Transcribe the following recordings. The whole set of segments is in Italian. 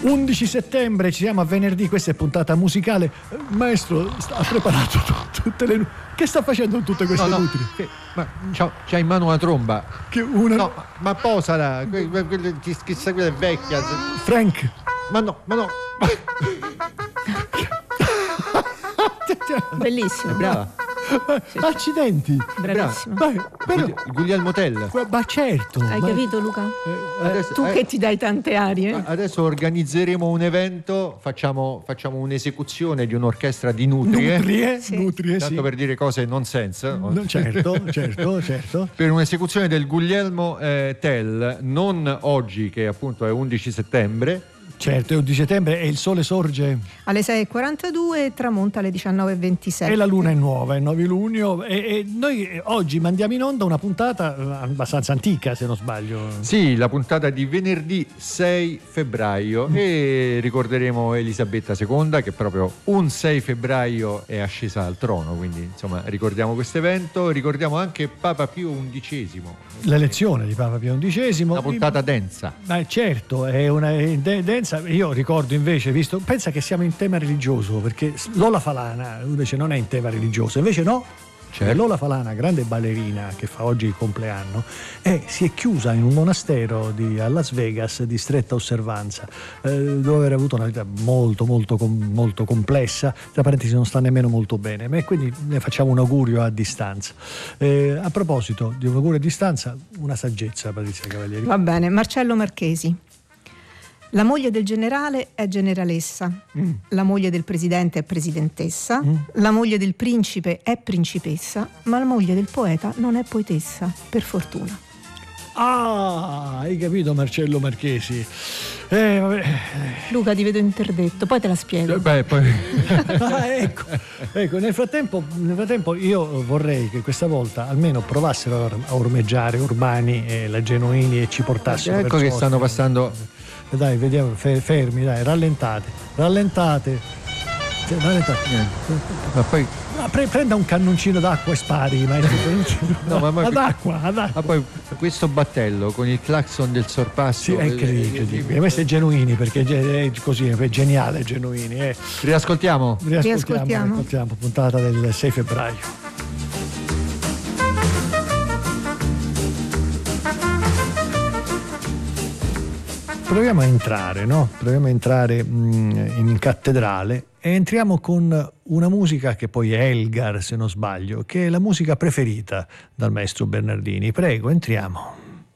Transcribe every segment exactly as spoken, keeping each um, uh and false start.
undici settembre, ci siamo a venerdì, questa è puntata musicale. Maestro, ha preparato t- tutte le... Che sta facendo con tutte queste no, no, nutrie? Che, ma c'ha, c'ha in mano una tromba. Che una... No, ma posala, que, que, que, chissà quella è vecchia. Frank. Ma no, ma no. Bellissimo. Brava. Accidenti. Bravissimo. Ma, però, Guglielmo Tell. ma certo. Hai ma... capito, Luca? Eh, adesso, Tu eh, che ti dai tante arie. Adesso organizzeremo un evento, facciamo, facciamo un'esecuzione di un'orchestra di nutrie. Nutrie, Sì. nutrie, Tanto sì. per dire cose non sense. No, certo, certo, certo. Per un'esecuzione del Guglielmo eh, Tell, non oggi che appunto è undici settembre. Certo, è undici settembre e il sole sorge Alle sei e quarantadue e tramonta alle diciannove e ventisette. e la luna è nuova, è nove luglio e, e noi oggi mandiamo in onda una puntata abbastanza antica, se non sbaglio. Sì, la puntata di venerdì sei febbraio e ricorderemo Elisabetta seconda che proprio un sei febbraio è ascesa al trono, quindi insomma ricordiamo questo evento, ricordiamo anche Papa Pio undicesimo. L'elezione di Papa Pio undicesimo. Una puntata densa. Ma certo, è una è de- densa. Io ricordo invece, visto, pensa che siamo in tema religioso, perché Lola Falana invece non è in tema religioso, invece no. Cioè, Lola Falana, grande ballerina che fa oggi il compleanno, e si è chiusa in un monastero di, a Las Vegas di stretta osservanza, eh, dopo aver avuto una vita molto molto molto complessa. Tra parentesi, non sta nemmeno molto bene, ma quindi ne facciamo un augurio a distanza. Eh, a proposito di un augurio a distanza, una saggezza, Patrizia Cavalieri. Va bene, Marcello Marchesi. La moglie del generale è generalessa, mm. la moglie del presidente è presidentessa, mm. la moglie del principe è principessa, ma la moglie del poeta non è poetessa, per fortuna. Ah, hai capito, Marcello Marchesi? Eh, vabbè. Luca, ti vedo interdetto, poi te la spiego. Beh, poi... ah, ecco, ecco nel, frattempo, nel frattempo io vorrei che questa volta almeno provassero a ormeggiare Urbani e la Genuini e ci portassero. Ecco che stanno passando... Dai, vediamo, fermi, dai, rallentate, rallentate, rallentate. Ma poi ma pre- prenda un cannoncino d'acqua e spari, maestro. no, ma, ma, ad acqua, ad acqua. Ma poi questo battello con il clacson del sorpasso. Sì, è incredibile. Questo è Genuini, perché è così, è geniale Genuini. Eh. Riascoltiamo. Riascoltiamo, Riascoltiamo. riascoltiamo, puntata del sei febbraio. Proviamo a entrare, no? Proviamo a entrare mh, in cattedrale e entriamo con una musica che poi è Elgar, se non sbaglio, che è la musica preferita dal maestro Bernardini. Prego, entriamo.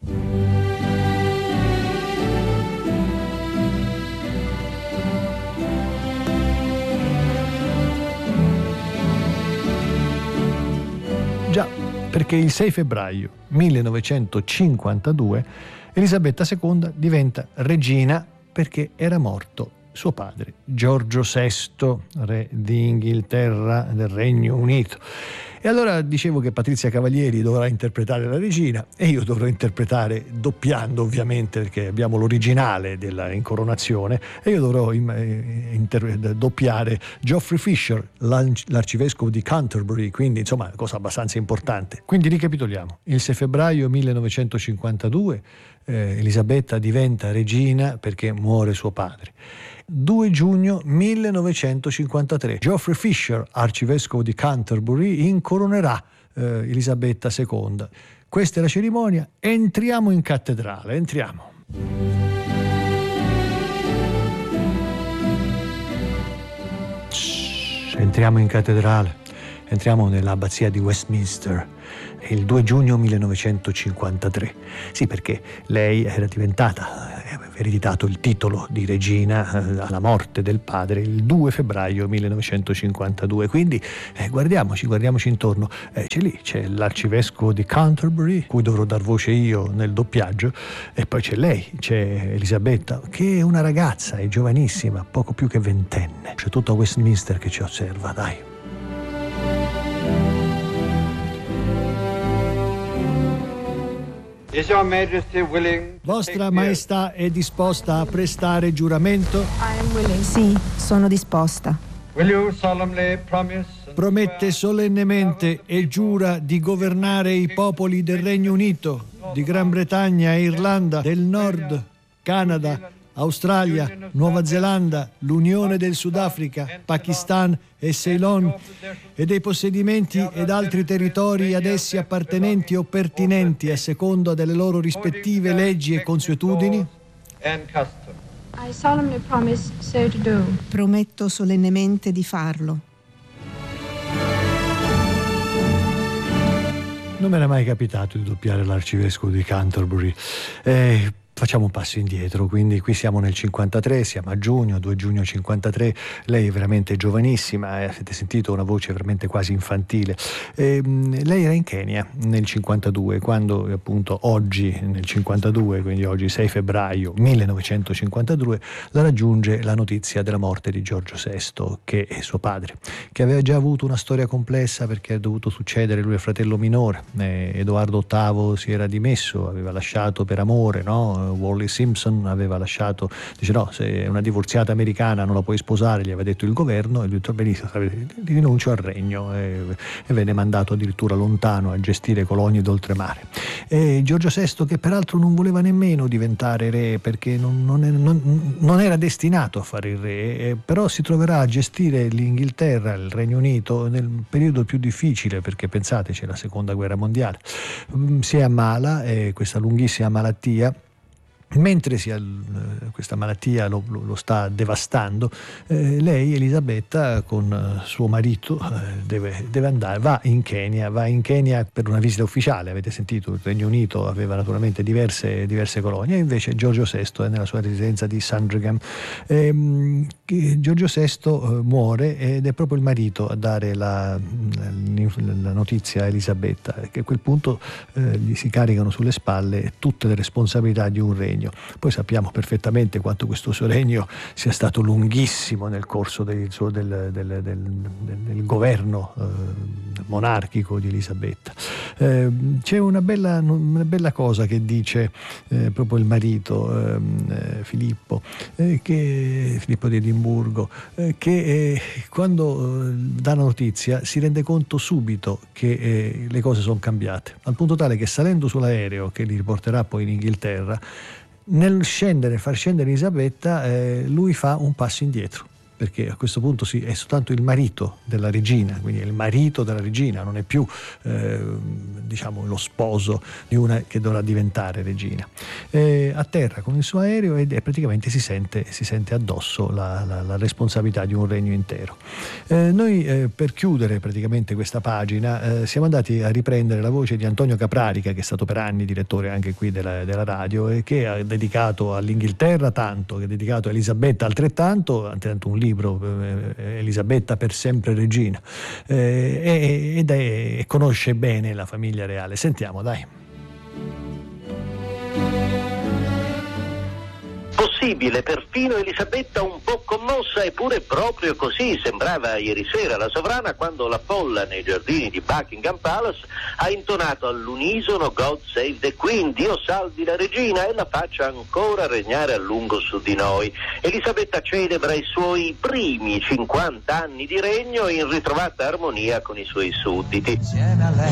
Già, perché il sei febbraio millenovecentocinquantadue Elisabetta seconda diventa regina perché era morto suo padre, Giorgio sesto, re d'Inghilterra, del Regno Unito. E allora dicevo che Patrizia Cavalieri dovrà interpretare la regina e io dovrò interpretare, doppiando ovviamente, perché abbiamo l'originale della incoronazione, e io dovrò inter- doppiare Geoffrey Fisher, l'arcivescovo di Canterbury, quindi insomma cosa abbastanza importante. Quindi ricapitoliamo: il sei febbraio millenovecentocinquantadue eh, Elisabetta diventa regina perché muore suo padre. due giugno millenovecentocinquantatré Geoffrey Fisher, arcivescovo di Canterbury, incoronerà eh, Elisabetta seconda. Questa è la cerimonia. Entriamo in cattedrale, entriamo. Shhh, entriamo in cattedrale, entriamo nell'abbazia di Westminster. È il due giugno millenovecentocinquantatré. Sì, perché lei era diventata, aveva ereditato il titolo di regina eh, alla morte del padre il due febbraio millenovecentocinquantadue. Quindi eh, guardiamoci, guardiamoci intorno. Eh, c'è lì, c'è l'arcivescovo di Canterbury, cui dovrò dar voce io nel doppiaggio, e poi c'è lei, c'è Elisabetta, che è una ragazza, è giovanissima, poco più che ventenne. C'è tutto Westminster che ci osserva, dai. Is your Majesty willing? Vostra Maestà è disposta a prestare giuramento? Sì, sono disposta. Will you solemnly promise? Promette solennemente e giura di governare i popoli del Regno Unito, di Gran Bretagna e Irlanda del Nord, Canada, Australia, Nuova Zelanda, l'Unione del Sudafrica, Pakistan e Ceylon e dei possedimenti ed altri territori ad essi appartenenti o pertinenti a seconda delle loro rispettive leggi e consuetudini? I solemnly promise so to do. Prometto solennemente di farlo. Non mi era mai capitato di doppiare l'arcivescovo di Canterbury. Eh, Facciamo un passo indietro, quindi qui siamo nel cinquantatré, siamo a giugno, due giugno cinquantatré, lei è veramente giovanissima, eh, avete sentito una voce veramente quasi infantile. Eh, lei era in Kenya nel cinquantadue, quando appunto oggi, nel cinquantadue, quindi oggi sei febbraio millenovecentocinquantadue, la raggiunge la notizia della morte di Giorgio sesto, che è suo padre, che aveva già avuto una storia complessa perché è dovuto succedere, lui è fratello minore, eh, Edoardo ottavo si era dimesso, aveva lasciato per amore, no? Wally Simpson aveva lasciato, dice no, se è una divorziata americana non la puoi sposare, gli aveva detto il governo, e lui ha benissimo, rinuncio al regno, e, e venne mandato addirittura lontano a gestire colonie d'oltremare. E Giorgio sesto, che peraltro non voleva nemmeno diventare re perché non, non, è, non, non era destinato a fare il re, eh, però si troverà a gestire l'Inghilterra, il Regno Unito nel periodo più difficile, perché pensate c'è la seconda guerra mondiale, si ammala, eh, questa lunghissima malattia. Mentre si ha, questa malattia lo, lo, lo sta devastando, eh, lei, Elisabetta, con eh, suo marito, eh, deve, deve andare, va in Kenya, va in Kenya per una visita ufficiale. Avete sentito, il Regno Unito aveva naturalmente diverse, diverse colonie, e invece Giorgio sesto è nella sua residenza di Sandringham. Eh, Giorgio sesto eh, muore ed è proprio il marito a dare la, la, la notizia a Elisabetta, che a quel punto eh, gli si caricano sulle spalle tutte le responsabilità di un regno. Poi sappiamo perfettamente quanto questo suo regno sia stato lunghissimo nel corso del, suo, del, del, del, del governo eh, monarchico di Elisabetta. Eh, c'è una bella, una bella cosa che dice eh, proprio il marito eh, Filippo, eh, che, Filippo di Edimburgo, eh, che eh, quando eh, dà la notizia si rende conto subito che eh, le cose sono cambiate, al punto tale che salendo sull'aereo che li riporterà poi in Inghilterra, nel scendere, far scendere Elisabetta, eh, lui fa un passo indietro, perché a questo punto sì, è soltanto il marito della regina, quindi è il marito della regina, non è più eh, diciamo lo sposo di una che dovrà diventare regina. Eh, atterra con il suo aereo ed è, praticamente si sente, si sente addosso la, la, la responsabilità di un regno intero. Eh, noi eh, per chiudere praticamente questa pagina eh, siamo andati a riprendere la voce di Antonio Caprarica, che è stato per anni direttore anche qui della, della radio e che ha dedicato all'Inghilterra tanto, che ha dedicato a Elisabetta altrettanto, anche un libro, Elisabetta per sempre regina, eh, ed è, e conosce bene la famiglia reale. Sentiamo, dai. Possibile, perfino Elisabetta un po' commossa, eppure proprio così sembrava ieri sera la sovrana quando la folla nei giardini di Buckingham Palace ha intonato all'unisono God Save the Queen, Dio salvi la regina e la faccia ancora regnare a lungo su di noi. Elisabetta celebra i suoi primi cinquanta anni di regno in ritrovata armonia con i suoi sudditi.